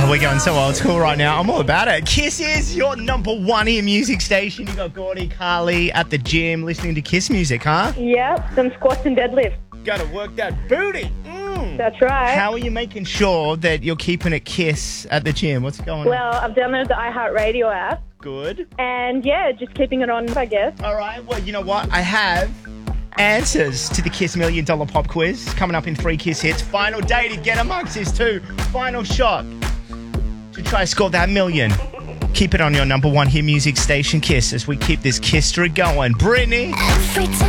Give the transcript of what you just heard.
we're going so old school right now. I'm all about it. Kiss is your number one here music station. You got Gordy, Carly at the gym listening to Kiss music, huh? Yep, some squats and deadlifts. Gotta work that booty. That's right. How are you making sure that you're keeping it Kiss at the gym? What's going on? Well, I've downloaded the iHeartRadio app. Good. And yeah, just keeping it on, I guess. All right. Well, you know what? I have answers to the Kiss $1 Million Pop Quiz coming up in 3 Kiss Hits. Final day to get amongst this too. Final shot to try to score that million. Keep it on your number one hit music station, Kiss, as we keep this Kiss streak going. Brittany. Every time